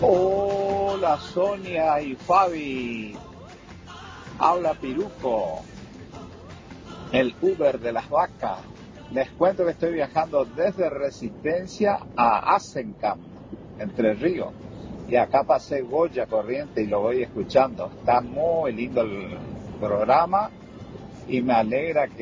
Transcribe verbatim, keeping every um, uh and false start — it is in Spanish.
Hola Sonia y Fabi, habla Piruco, el Uber de las vacas. Les cuento que estoy viajando desde Resistencia a Asencamp, Entre Ríos. Y acá pasé Goya Corriente y lo voy escuchando. Está muy lindo el programa y me alegra que